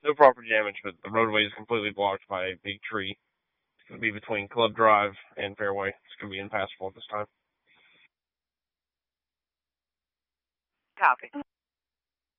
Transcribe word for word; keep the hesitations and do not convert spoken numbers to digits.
no property damage, but the roadway is completely blocked by a big tree. It's going to be between Club Drive and Fairway. It's going to be impassable at this time. Copy.